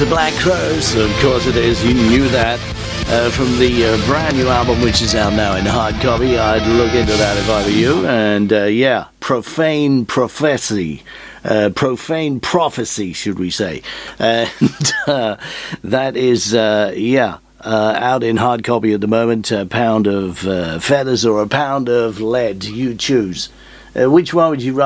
the Black Crowes. Of course it is. You knew that. From the brand new album, which is out now in hard copy. I'd look into that if I were you. And Profane Prophecy. Profane Prophecy, should we say. And that is, out in hard copy at the moment. A pound of feathers or a pound of lead. You choose. Which one would you rather?